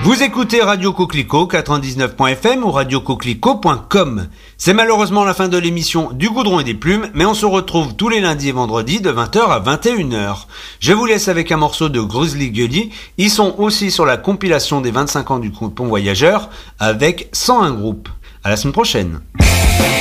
Vous écoutez Radio Coquelicot 99.fm ou radiocoquelicot.com. C'est malheureusement la fin de l'émission du Goudron et des Plumes, mais on se retrouve tous les lundis et vendredis de 20h à 21h. Je vous laisse avec un morceau de Grizzly Gully. Ils sont aussi sur la compilation des 25 ans du Pont Voyageur avec 101 groupes. À la semaine prochaine.